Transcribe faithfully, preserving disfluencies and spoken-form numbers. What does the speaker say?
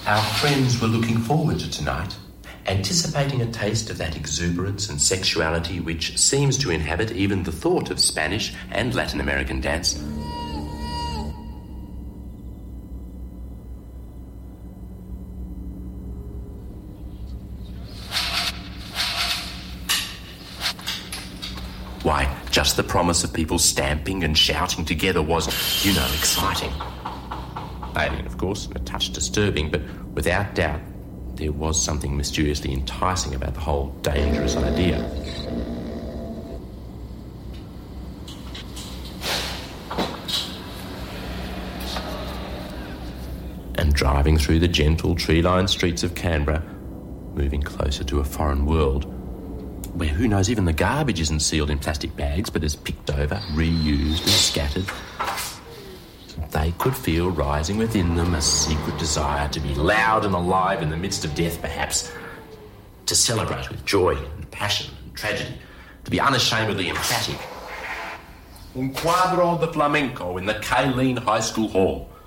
Our friends were looking forward to tonight, anticipating a taste of that exuberance and sexuality which seems to inhabit even the thought of Spanish and Latin American dance. Why, just the promise of people stamping and shouting together was, you know, exciting. Alien, of course, and a touch disturbing, but without doubt, there was something mysteriously enticing about the whole dangerous idea. And driving through the gentle tree-lined streets of Canberra, moving closer to a foreign world, where who knows, even the garbage isn't sealed in plastic bags, but is picked over, reused and scattered, they could feel rising within them a secret desire to be loud and alive in the midst of death, perhaps, to celebrate with joy and passion and tragedy, to be unashamedly emphatic. Un quadro de flamenco in the Kaleen High School Hall.